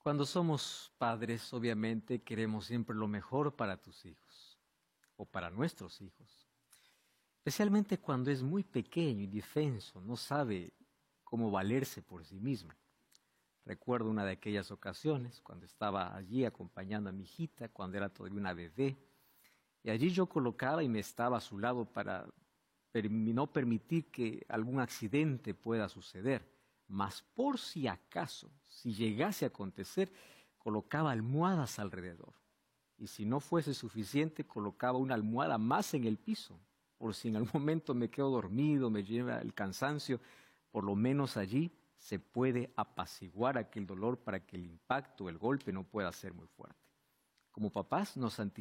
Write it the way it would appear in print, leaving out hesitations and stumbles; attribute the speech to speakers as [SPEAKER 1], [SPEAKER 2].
[SPEAKER 1] Cuando somos padres, obviamente queremos siempre lo mejor para tus hijos o para nuestros hijos, especialmente cuando es muy pequeño, indefenso, no sabe cómo valerse por sí mismo. Recuerdo una de aquellas ocasiones cuando estaba allí acompañando a mi hijita, cuando era todavía una bebé, y allí yo colocaba y me estaba a su lado para no permitir que algún accidente pueda suceder. Mas por si acaso, si llegase a acontecer, colocaba almohadas alrededor. Y si no fuese suficiente, colocaba una almohada más en el piso, por si en algún momento me quedo dormido, me lleva el cansancio, por lo menos allí se puede apaciguar aquel dolor para que el impacto, el golpe no pueda ser muy fuerte. Como papás nos